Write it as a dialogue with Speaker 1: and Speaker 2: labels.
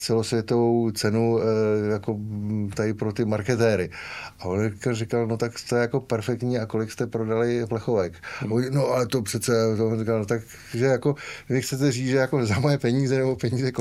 Speaker 1: celosvětovou cenu jako tady pro ty marketéry. A on říkal, no tak to je jako perfektní a kolik jste prodali plechovek. No ale to přece, to on říkal, no tak, že jako vy chcete říct, že jako za moje peníze nebo peníze